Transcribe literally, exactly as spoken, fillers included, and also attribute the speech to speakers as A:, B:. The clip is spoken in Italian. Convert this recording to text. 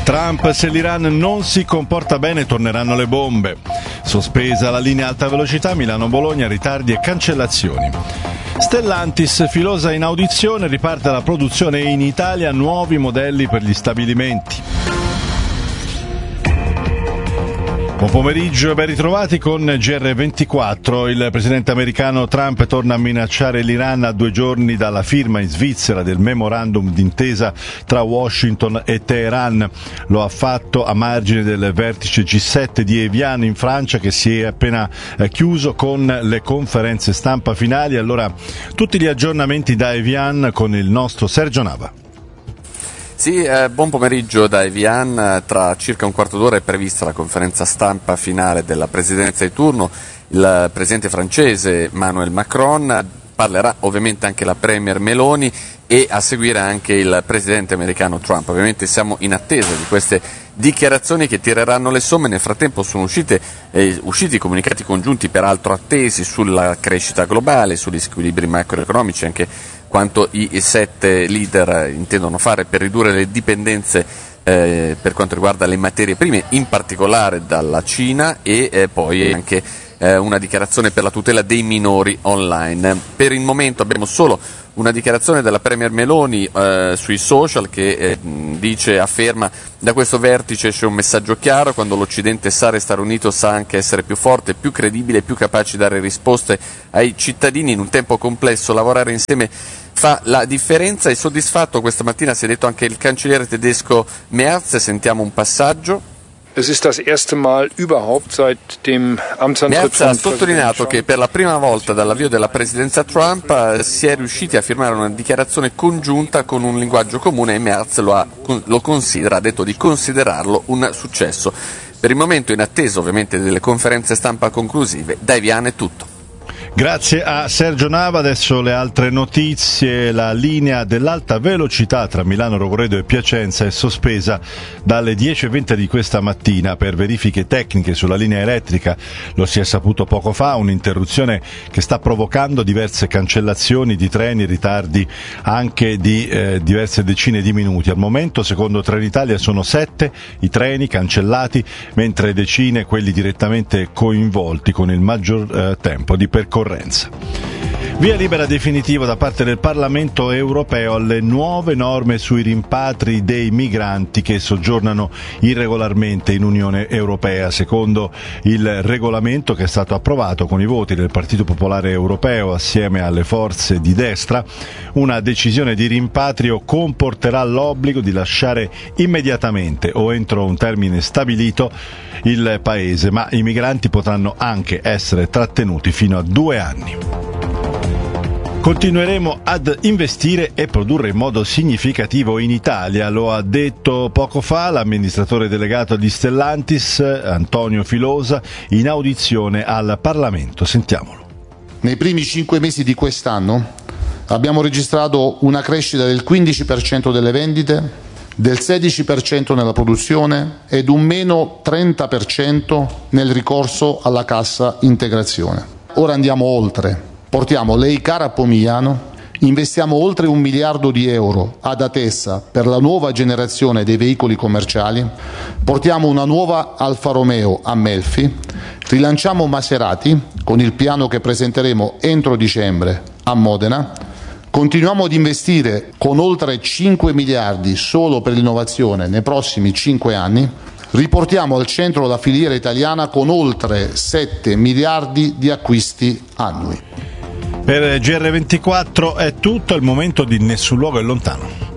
A: Trump: se l'Iran non si comporta bene torneranno le bombe. Sospesa la linea alta velocità Milano-Bologna, ritardi e cancellazioni. Stellantis: filosa in audizione, riparte la produzione in Italia, nuovi modelli per gli stabilimenti. Buon pomeriggio e ben ritrovati con G R ventiquattro. Il presidente americano Trump torna a minacciare l'Iran a due giorni dalla firma in Svizzera del memorandum d'intesa tra Washington e Teheran. Lo ha fatto a margine del vertice G sette di Evian in Francia, che si è appena chiuso con le conferenze stampa finali. Allora, tutti gli aggiornamenti da Evian con il nostro Sergio Nava.
B: Sì, eh, buon pomeriggio da Evian. Tra circa un quarto d'ora è prevista la conferenza stampa finale della presidenza di turno. Il presidente francese Emmanuel Macron, parlerà ovviamente anche la premier Meloni e a seguire anche il presidente americano Trump. Ovviamente siamo in attesa di queste dichiarazioni che tireranno le somme. Nel frattempo sono uscite, eh, usciti comunicati congiunti peraltro attesi sulla crescita globale, sugli squilibri macroeconomici, anche quanto i sette leader intendono fare per ridurre le dipendenze eh, per quanto riguarda le materie prime, in particolare dalla Cina, e eh, poi anche eh, una dichiarazione per la tutela dei minori online. Per il momento abbiamo solo una dichiarazione della premier Meloni eh, sui social che eh, dice, afferma: da questo vertice c'è un messaggio chiaro, quando l'Occidente sa restare unito sa anche essere più forte, più credibile, più capace di dare risposte ai cittadini. In un tempo complesso lavorare insieme fa la differenza. E soddisfatto questa mattina si è detto anche il cancelliere tedesco Merz. Sentiamo un passaggio.
C: Es ist das erste Mal überhaupt seit dem Amtsantritt
B: Merz ha sottolineato che per la prima volta dall'avvio della presidenza Trump si è riusciti a firmare una dichiarazione congiunta con un linguaggio comune, e Merz lo, ha, lo considera, ha detto di considerarlo un successo. Per il momento, in attesa ovviamente delle conferenze stampa conclusive, da Evian è tutto.
A: Grazie a Sergio Nava. Adesso le altre notizie. La linea dell'alta velocità tra Milano, Rogoredo e Piacenza è sospesa dalle dieci e venti di questa mattina per verifiche tecniche sulla linea elettrica. Lo si è saputo poco fa, un'interruzione che sta provocando diverse cancellazioni di treni, ritardi anche di eh, diverse decine di minuti. Al momento, secondo Trenitalia, sono sette i treni cancellati, mentre decine quelli direttamente coinvolti con il maggior eh, tempo di percorrenza. Via libera definitivo da parte del Parlamento europeo alle nuove norme sui rimpatri dei migranti che soggiornano irregolarmente in Unione Europea. Secondo il regolamento, che è stato approvato con i voti del Partito Popolare Europeo assieme alle forze di destra, una decisione di rimpatrio comporterà l'obbligo di lasciare immediatamente o entro un termine stabilito il paese, ma i migranti potranno anche essere trattenuti fino a due anni. Continueremo ad investire e produrre in modo significativo in Italia, lo ha detto poco fa l'amministratore delegato di Stellantis, Antonio Filosa, in audizione al Parlamento. Sentiamolo.
D: Nei primi cinque mesi di quest'anno abbiamo registrato una crescita del quindici per cento delle vendite, del sedici per cento nella produzione ed un meno trenta per cento nel ricorso alla cassa integrazione. Ora andiamo oltre. Portiamo l'E-Car a Pomigliano, investiamo oltre un miliardo di euro ad Atessa per la nuova generazione dei veicoli commerciali, portiamo una nuova Alfa Romeo a Melfi, rilanciamo Maserati con il piano che presenteremo entro dicembre a Modena, continuiamo ad investire con oltre cinque miliardi solo per l'innovazione nei prossimi cinque anni, riportiamo al centro la filiera italiana con oltre sette miliardi di acquisti annui.
A: Per G R ventiquattro è tutto, il momento di Nessun Luogo è Lontano.